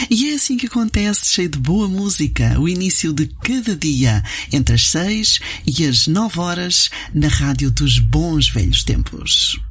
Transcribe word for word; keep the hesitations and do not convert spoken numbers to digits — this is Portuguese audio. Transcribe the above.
E é assim que acontece, cheio de boa música, o início de cada dia, entre as seis e as nove horas, na rádio dos bons velhos tempos.